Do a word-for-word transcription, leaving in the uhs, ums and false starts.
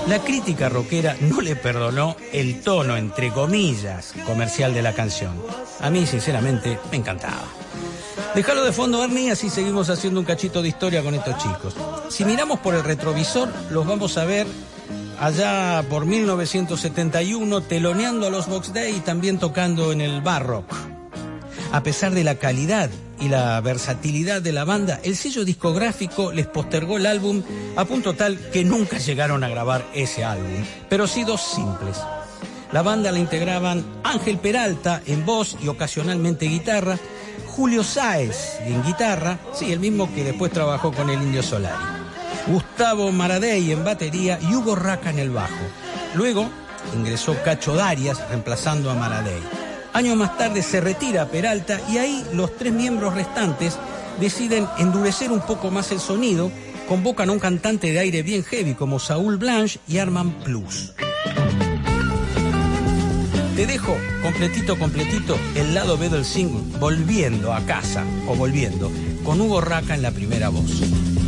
La crítica rockera no le perdonó el tono, entre comillas, comercial de la canción. A mí, sinceramente, me encantaba. Déjalo de fondo, Ernie, así seguimos haciendo un cachito de historia con estos chicos. Si miramos por el retrovisor, los vamos a ver allá por mil novecientos setenta y uno, teloneando a los Box Day y también tocando en el bar rock. A pesar de la calidad y la versatilidad de la banda, el sello discográfico les postergó el álbum a punto tal que nunca llegaron a grabar ese álbum, pero sí dos simples. La banda la integraban Ángel Peralta en voz y ocasionalmente guitarra, Julio Sáez en guitarra, sí, el mismo que después trabajó con el Indio Solari, Gustavo Maradei en batería y Hugo Raca en el bajo. Luego ingresó Cacho Darias reemplazando a Maradei. Años más tarde se retira Peralta y ahí los tres miembros restantes deciden endurecer un poco más el sonido, convocan a un cantante de aire bien heavy como Saúl Blanche y arman Plus. Te dejo completito, completito el lado B del single, Volviendo a casa, o Volviendo, con Hugo Raca en la primera voz.